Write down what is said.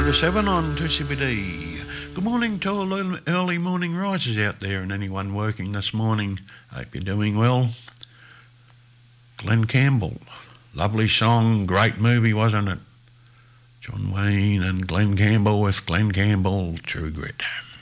7 on 2CBD. Good morning to all early morning risers out there and anyone working this morning. Hope you're doing well. Glenn Campbell, lovely song, great movie, wasn't it? John Wayne and Glenn Campbell with Glenn Campbell, True Grit.